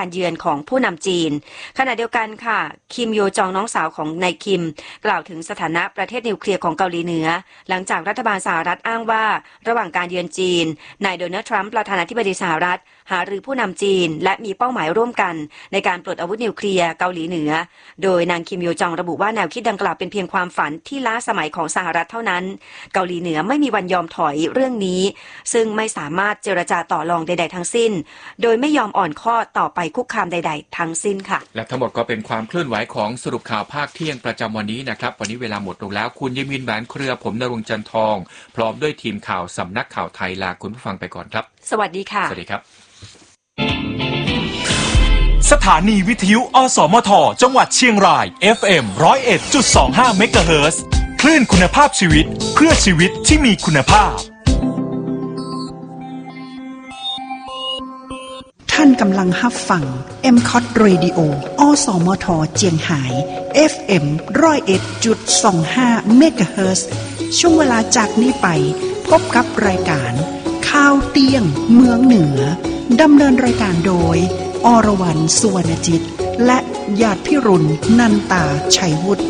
การเยือนของผู้นำจีนขณะเดียวกันค่ะคิมโยจองน้องสาวของนายคิมกล่าวถึงสถานะประเทศนิวเคลียร์ของเกาหลีเหนือหลังจากรัฐบาลสหรัฐอ้างว่าระหว่างการเยือนจีนนายโดนัลด์ทรัมป์ประธานาธิบดีสหรัฐหารือผู้นำจีนและมีเป้าหมายร่วมกันในการปลดอาวุธนิวเคลียร์เกาหลีเหนือโดยนางคิมโยจองระบุว่าแนวคิดดังกล่าวเป็นเพียงความฝันที่ล้าสมัยของสหรัฐเท่านั้นเกาหลีเหนือไม่มีวันยอมถอยเรื่องนี้ซึ่งไม่สามารถเจรจาต่อรองใดๆทั้งสิ้นโดยไม่ยอมอ่อนข้อต่อไปคุกคามใดๆทั้งสิ้นค่ะและทั้งหมดก็เป็นความเคลื่อนไหวของสรุปข่าวภาคเที่ยงประจำวันนี้นะครับวันนี้เวลาหมดลงแล้วคุณยมินแหวนเครือผมณรงค์จันทองพร้อมด้วยทีมข่าวสำนักข่าวไทยลาคุณผู้ฟังไปก่อนครับสวัสดีค่ะสวัสดีครับสถานีวิทยุอสมทจังหวัดเชียงราย FM 101.25 เมกะเฮิรตซ์คลื่นคุณภาพชีวิตเพื่อชีวิตที่มีคุณภาพท่านกำลังรับฟัง MCOT Radio อสมทเจียงไฮ้ FM 101.25 เมกะเฮิรตซ์ช่วงเวลาจากนี้ไปพบกับรายการข่าวเตียงเมืองเหนือดำเนินรายการโดยอรวรรณ สุวรรณจิตและญาติพิรุณนันตาชัยวุฒิ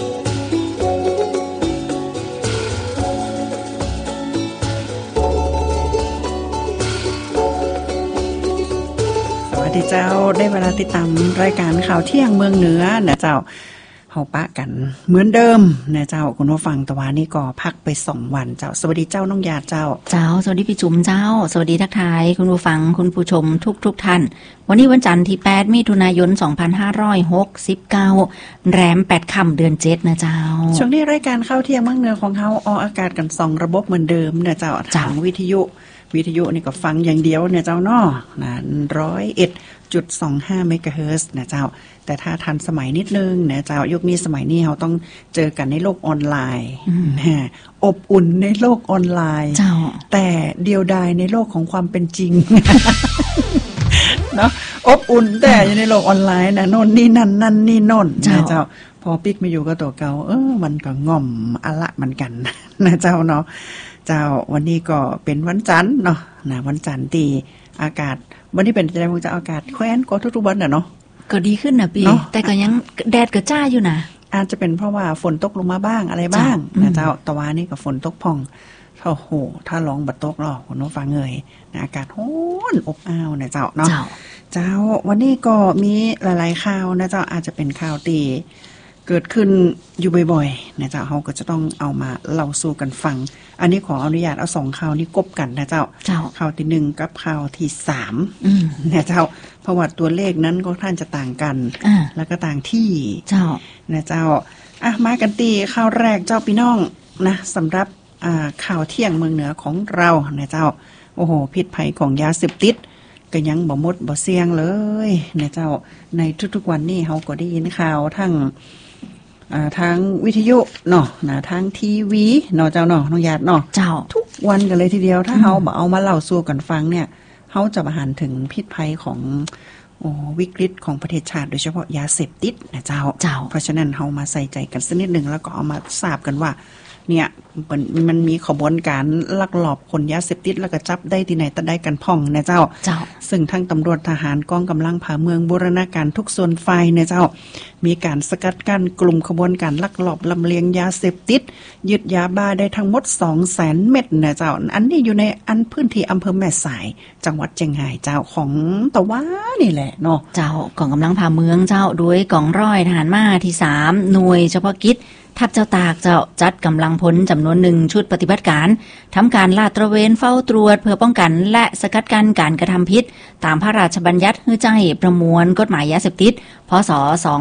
สวัสดีเจ้าได้เวลาติดตามรายการข่าวเที่ยงเมืองเหนือนะเจ้าเฮาปะกันเหมือนเดิมนะเจ้าคุณผู้ฟังตะวันนี้ก็พักไป2วันเจ้าสวัสดีเจ้าน้องยาเจ้าสวัสดีพี่จุ๋มเจ้าสวัสดีทักทายคุณผู้ฟังคุณผู้ชมทุกท่านวันนี้วันจันทร์ที่8มิถุนายน2569แรม8ค่ำเดือน7นะเจ้าช่วงนี้รายการข่าวเที่ยงเมืองเหนือของเฮาออกอากาศกัน2ระบบเหมือนเดิมนะเจ้าทางวิทยุนี่ก็ฟังอย่างเดียวเนี่ยเจ้าน้อนะ101.25 เมกะเฮิรตซ์นะเจ้าแต่ถ้าทันสมัยนิดนึงนะเจ้ายุคนี้สมัยนี้เราต้องเจอกันในโลกออนไลน์นะอบอุ่นในโลกออนไลน์แต่เดียวดายในโลกของความเป็นจริงเนาะอบอุ่นแต่อยู่ในโลกออนไลน์นะโน่นนี่นั่นนี่โน่นนะเจ้าพอปิ๊กมาอยู่กับตัวเก่ามันก็ง่อมอะละเหมือนกันนะเจ้าเนาะเจ้าวันนี้ก็เป็นวันจันทร์เนาะนะวันจันทร์ที่อากาศวันนี้เป็นจะได้คงจะอากาศแคว้นก็ทุกๆวันน่ะเนาะก็ดีขึ้นนะปีแต่ก็ยังแดดก็จ้าอยู่นะอาจจะเป็นเพราะว่าฝนตกลงมาบ้างอะไรบ้างนะเจ้าตะวันนี้ก็ฝนตกพ่องโอ้โหถ้าร้องบัดตกหรอกคุณน้องฟังเอ่ยอากาศร้อนอบอ้าวนะเจ้าเนาะเจ้าวันนี้ก็มีหลายๆข่าวนะเจ้าอาจจะเป็นข่าวตีเกิดขึ้นอยู่บ่อยๆนะเจ้าเราก็จะต้องเอามาเล่าสู่กันฟังอันนี้ขออนุญาตเอา2ข่าวนี้กบกันนะเจ้าข่าวที่1กับข่าวที่3นะเจ้าเพราะว่าตัวเลขนั้นก็ท่านจะต่างกันแล้วก็ต่างที่นะเจ้ามากันตีข่าวแรกเจ้าพี่น้องนะสำหรับข่าวเที่ยงเมืองเหนือของเรานะเจ้าโอ้โหพิษภัยของยาเสพติดก็ยังบ่หมดบ่เสี่ยงเลยนะเจ้าในทุกๆวันนี้เฮาก็ได้ยินข่าวทั้งทางวิทยุเนาะนะทางทีวีเนาะเจ้าเนาะน้องญาติเนาะทุกวันกันเลยทีเดียวถ้าเฮาบ่เอามาเล่าสู่กันฟังเนี่ยเฮาจะมาหันถึงพิษภัยของวิกฤตของประเทศชาติโดยเฉพาะยาเสพติดนะเจ้าเพราะฉะนั้นเฮามาใส่ใจกันสักนิดนึงแล้วก็เอามาทราบกันว่าเนี่ยมันมีขบวนการลักลอบขนยาเสพติดแล้วก็จับได้ที่ไหนตะได้กันพ่องนะเจ้าซึ่งทั้งตำรวจทหารกองกำลังผาเมืองบูรณาการทุกส่วนฝ่ายนะเจ้ามีการสกัดกั้นกลุ่มขบวนการลักลอบลำเลียงยาเสพติดยึดยาบ้าได้ทั้งหมด 200,000 เม็ดนะเจ้าอันนี้อยู่ในพื้นที่อำเภอแม่สายจังหวัดเชียงรายเจ้าของตะวันนี่แหละเนาะเจ้ากองกำลังผาเมืองเจ้าด้วยกองร้อยทหารม้าที่3หน่วยเฉพาะกิจทัพเจ้าตากเจ้าจัดกำลังพลจำนวน1ชุดปฏิบัติการทำการลาดตระเวนเฝ้าตรวจเพื่อป้องกันและสกัดกั้นการกระทำผิดตามพระราชบัญญัติฮื้อใจประมวลกฎหมายยาเสพติดพ.ศ.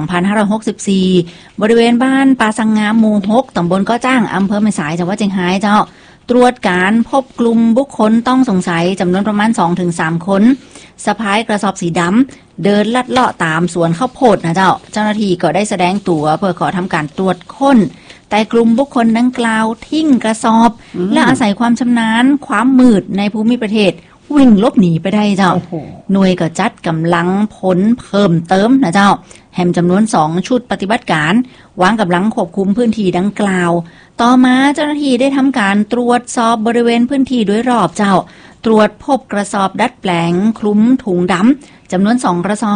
2564บริเวณบ้านปาสังงามหมู่6ตำบลก้อจ้างอำเภอแม่สายจังหวัดเชียงรายเจ้าตรวจการพบกลุ่มบุคคลต้องสงสัยจำนวนประมาณ 2-3 คนสะพายกระสอบสีดำเดินลัดเลาะตามสวนข้าวโพดนะเจ้าหน้าที่ก็ได้แสดงตัวเพื่อขอทำการตรวจค้นแต่กลุ่มบุคคลดังกล่าวทิ้งกระสอบและอาศัยความชำนาญความมืดในภูมิประเทศวิ่งลบหนีไปได้เจ้าหน่วยก็จัดกำลังพลเพิ่มเติมนะเจ้าแห่มจำนวน2ชุดปฏิบัติการวางกำลังควบคุมพื้นที่ดังกล่าวต่อมาเจ้าหน้าที่ได้ทำการตรวจสอบบริเวณพื้นที่โดยรอบเจ้าตรวจพบกระสอบดัดแปลงคลุมถุงดำจำนวน2กระสอบ